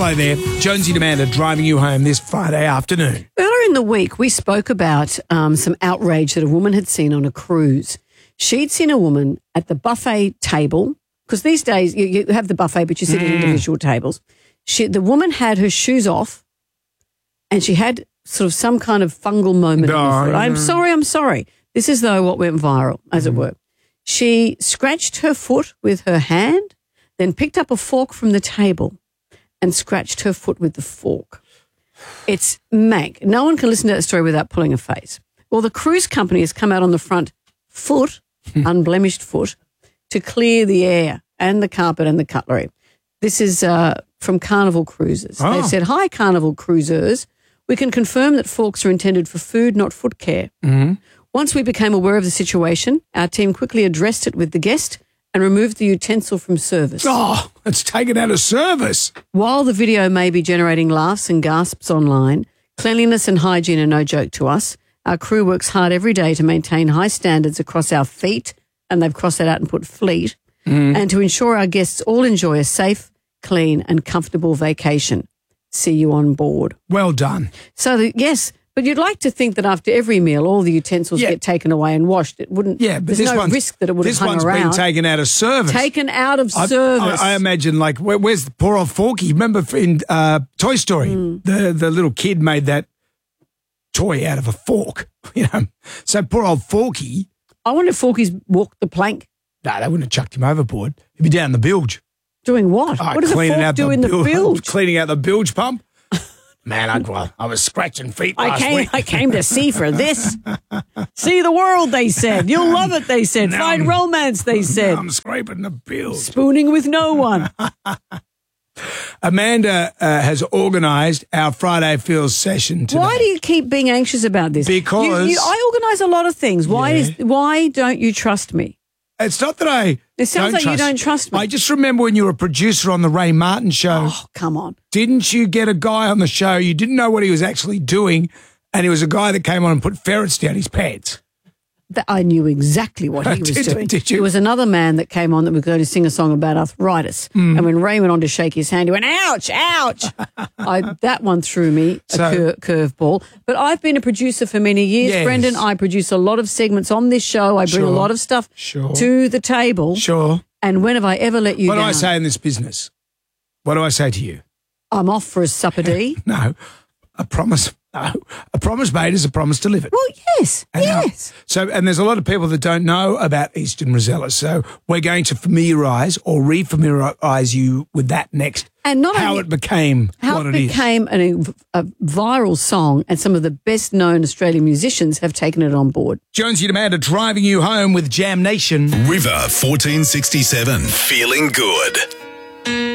Hello there. Jonesy and Amanda driving you home this Friday afternoon. Earlier in the week, we spoke about some outrage that a woman had seen on a cruise. She'd seen a woman at the buffet table, because these days you have the buffet, but you sit at individual tables. The woman had her shoes off and she had sort of some kind of fungal moment in her foot. I'm sorry. This is, though, what went viral, as it were. She scratched her foot with her hand, then picked up a fork from the table and scratched her foot with the fork. It's Meg. No one can listen to that story without pulling a face. Well, the cruise company has come out on the front foot, unblemished foot, to clear the air and the carpet and the cutlery. This is from Carnival Cruises. Oh. They've said, "Hi, Carnival cruisers. We can confirm that forks are intended for food, not foot care. Once we became aware of the situation, our team quickly addressed it with the guest and removed the utensil from service." Oh, it's taken out of service. While the video may be generating laughs and gasps online, cleanliness and hygiene are no joke to us. Our crew works hard every day to maintain high standards across our feet, and they've crossed that out and put fleet, and to ensure our guests all enjoy a safe, clean and comfortable vacation. See you on board. Well done. So, yes, but you'd like to think that after every meal, all the utensils get taken away and washed. It wouldn't. Yeah, but there's no risk that it would have hung This around. one's been taken out of service. Taken out of service. I imagine, like, where's the poor old Forky? Remember in Toy Story, the little kid made that toy out of a fork, you know. So poor old Forky. I wonder if Forky's walked the plank. No, they wouldn't have chucked him overboard. He'd be down the bilge. Doing what? What does a cleaning fork out do in the bilge? Cleaning out the bilge pump. Man, I was scratching feet last week. I came to sea for this. See the world, they said. You'll love it, they said. Now Find romance, they said. I'm scraping the bilge. Spooning with no one. Amanda has organised our Friday Feels session today. Why do you keep being anxious about this? Because I organise a lot of things. Why don't you trust me? It's not that I It sounds like you don't trust me. I just remember when you were a producer on the Ray Martin show. Oh, come on. Didn't you get a guy on the show, you didn't know what he was actually doing, and he was a guy that came on and put ferrets down his pants? I knew exactly what he was doing. Did you? There was another man that came on that was going to sing a song about arthritis. And when Ray went on to shake his hand, he went, ouch, ouch. That one threw me a curveball. But I've been a producer for many years, Yes. Brendan. I produce a lot of segments on this show. I bring a lot of stuff to the table. Sure. And when have I ever let you What down? do I say in this business? What do I say to you? I'm off for a supper D. No, a promise. No, a promise made is a promise delivered. Well, yes, yes. And there's a lot of people that don't know about Eastern Rosella. So we're going to familiarise or re-familiarise you with that next. And not how only, it became how what it it is. became a viral song, and some of the best known Australian musicians have taken it on board. Jonesy and Amanda driving you home with Jam Nation. River 1467. Feeling good.